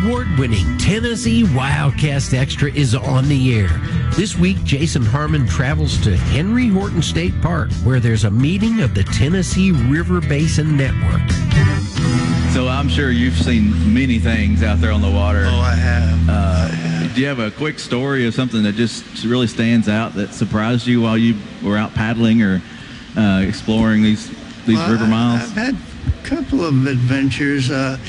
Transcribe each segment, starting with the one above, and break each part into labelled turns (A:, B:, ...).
A: award-winning Tennessee Wildcast Extra is on the air. This week, Jason Harmon travels to Henry Horton State Park, where there's a meeting of the Tennessee River Basin Network.
B: So I'm sure you've seen many things out there on the water.
C: Oh, I have.
B: Do you have a quick story of something that just really stands out that surprised you while you were out paddling or exploring these river miles?
C: I've had a couple of adventures.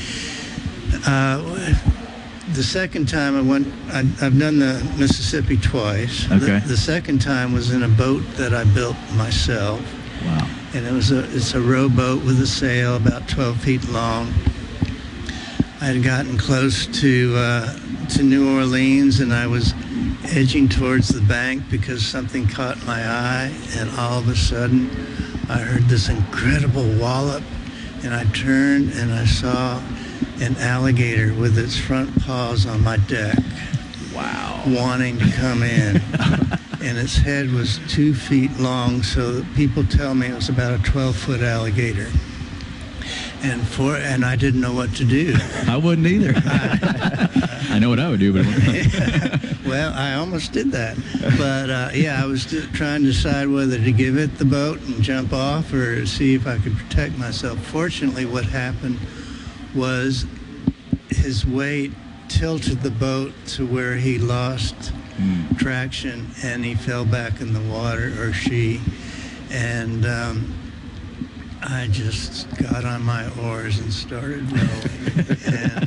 C: The second time I went, I've done the Mississippi twice.
B: Okay.
C: The second time was in a boat that I built myself.
B: Wow.
C: And it's a rowboat with a sail about 12 feet long. I had gotten close to New Orleans, and I was edging towards the bank because something caught my eye, and all of a sudden I heard this incredible wallop, and I turned and I saw an alligator with its front paws on my deck.
B: Wow.
C: Wanting to come in. And its head was 2 feet long, so people tell me it was about a 12-foot alligator. And I didn't know what to do.
B: I wouldn't either. I know what I would do, but
C: well, I almost did that. But I was trying to decide whether to give it the boat and jump off or see if I could protect myself. Fortunately, what happened was his weight tilted the boat to where he lost traction, and he fell back in the water, or she, and I just got on my oars and started rowing.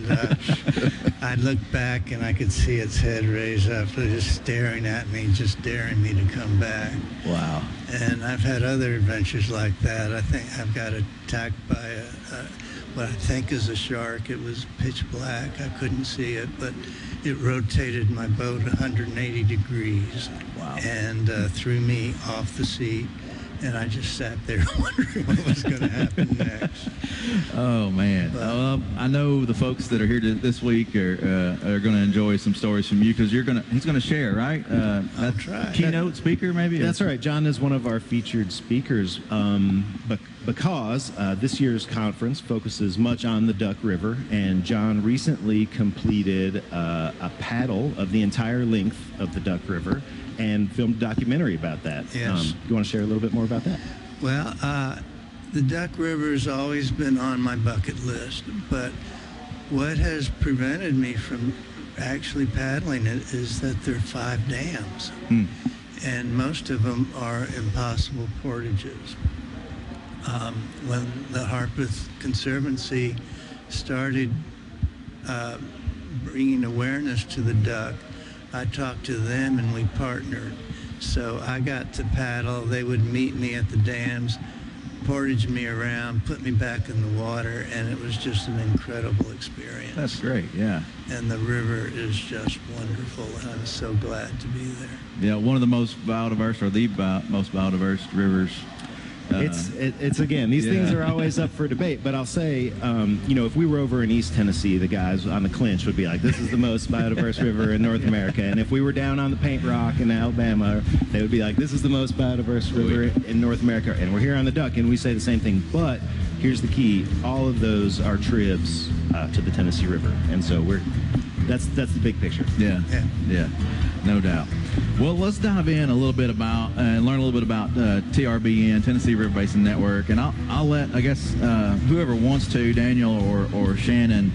C: And I looked back and I could see its head raise up, just staring at me, just daring me to come back.
B: Wow.
C: And I've had other adventures like that. I think I've got attacked by what I think is a shark. It was pitch black. I couldn't see it, but it rotated my boat 180 degrees.
B: Wow.
C: And threw me off the seat. And I just sat there wondering what was going to happen next.
B: Oh, man. I know the folks that are here this week are going to enjoy some stories from you because he's going to share, right?
C: I'll try.
B: Keynote speaker, maybe?
D: That's right. John is one of our featured speakers because this year's conference focuses much on the Duck River, and John recently completed a paddle of the entire length of the Duck River and filmed a documentary about that.
C: Yes.
D: You want to share a little bit more about that?
C: Well, the Duck River has always been on my bucket list, but what has prevented me from actually paddling it is that there are 5 dams, and most of them are impossible portages. When the Harpeth Conservancy started bringing awareness to the duck, I talked to them and we partnered. So I got to paddle. They would meet me at the dams, portage me around, put me back in the water, and it was just an incredible experience.
B: That's great, yeah.
C: And the river is just wonderful, and I'm so glad to be there.
B: Yeah, one of the most biodiverse, or the most biodiverse rivers.
D: It's again, these things are always up for debate, but I'll say, if we were over in East Tennessee, the guys on the Clinch would be like, this is the most biodiverse river in North America. And if we were down on the Paint Rock in Alabama, they would be like, this is the most biodiverse river in North America. And we're here on the Duck, and we say the same thing. But here's the key. All of those are tribs to the Tennessee River. And so that's the big picture.
B: Yeah, no doubt. Well, let's dive in a little bit about and learn a little bit about TRBN, Tennessee River Basin Network, and I'll let, I guess, whoever wants to, Daniel or Shannon,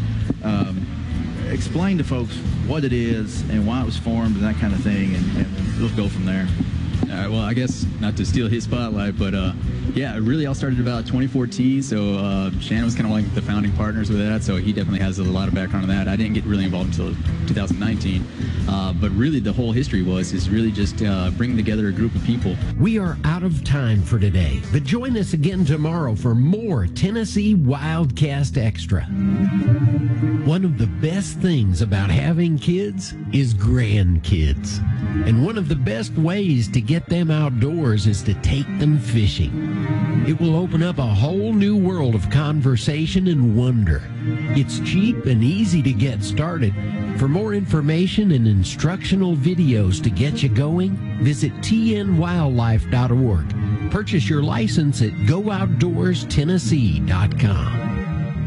B: explain to folks what it is and why it was formed and that kind of thing, and we'll go from there.
E: All right, well, I guess not to steal his spotlight, but it really all started about 2014. So Shannon was kind of like the founding partners with that, so he definitely has a lot of background on that. I didn't get really involved until 2019, but really the whole history is really just bringing together a group of people.
A: We are out of time for today, but join us again tomorrow for more Tennessee Wildcast Extra. One of the best things about having kids is grandkids. And one of the best ways to get them outdoors is to take them fishing. It will open up a whole new world of conversation and wonder. It's cheap and easy to get started. For more information and instructional videos to get you going, visit tnwildlife.org. Purchase your license at GoOutdoorsTennessee.com.